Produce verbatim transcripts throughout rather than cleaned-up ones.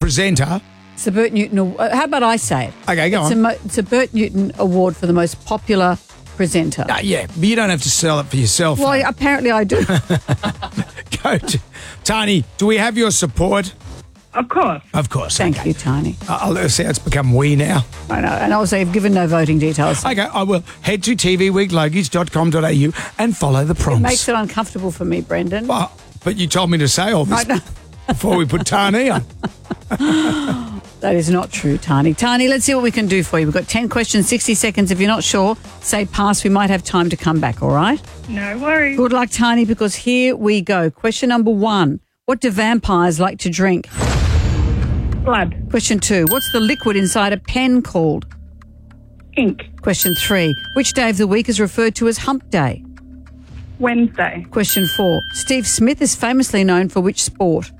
presenter. It's the Bert Newton Award. How about I say it? Okay, go it's on. A mo- it's a Bert Newton Award for the most popular presenter. Uh, yeah, but you don't have to sell it for yourself. Well, though. apparently I do. Go to, Tani, do we have your support? Of course. Of course. Thank okay. you, Tani. Uh, I'll see how it's become we now. I know. And also, you've given no voting details. Okay, I will. Head to t v week logies dot com dot a u and follow the prompts. It makes it uncomfortable for me, Brendan. Well, but you told me to say all this I know. before we put Tani on. That is not true, Tani. Tani, let's see what we can do for you. We've got ten questions, sixty seconds. If you're not sure, say pass. We might have time to come back, all right? No worries. Good luck, Tani, because here we go. Question number one. What do vampires like to drink? Blood. Question two. What's the liquid inside a pen called? Ink. Question three. Which day of the week is referred to as hump day? Wednesday. Question four. Steve Smith is famously known for which sport?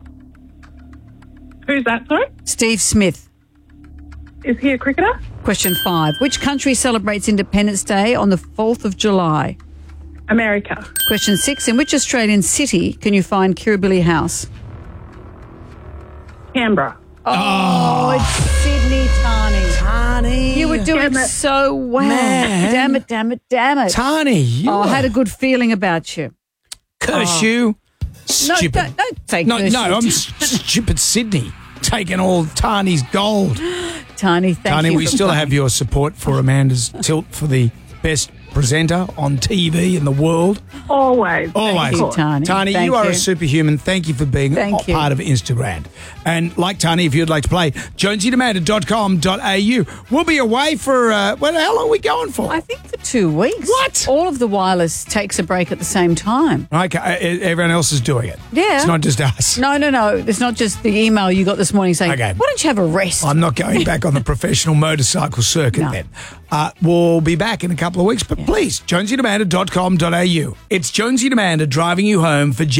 Who's that, sorry? Steve Smith. Is he a cricketer? Question five. Which country celebrates Independence Day on the fourth of July? America. Question six. In which Australian city can you find Kirribilli House? Canberra. Oh, it's Sydney, Tani. Tani. You were doing Damn it. so well. Man. Damn it, damn it, damn it. Tani, you Oh, I are- had a good feeling about you. curse Oh. you. No, Stupid. don't, don't take No, this. no, I'm s- stupid Sydney taking all Tani's gold. Tani, thank Tani, you. we for still playing. have your support for Amanda's tilt for the best presenter on T V in the world. Always. Always. you, Tani. Tani, Thank you are you. a superhuman. Thank you for being Thank a you. part of Instagram. And like Tani, if you'd like to play, jonesy and amanda dot com dot a u. We'll be away for, uh, well, how long are we going for? I think for two weeks. What? All of the wireless takes a break at the same time. Okay, uh, everyone else is doing it. Yeah. It's not just us. No, no, no. It's not just the email you got this morning saying, Okay. why don't you have a rest? I'm not going back on the professional motorcycle circuit No. then. Uh, we'll be back in a couple of weeks, but please, jonesy and amanda dot com dot a u. It's Jonesy and Amanda driving you home for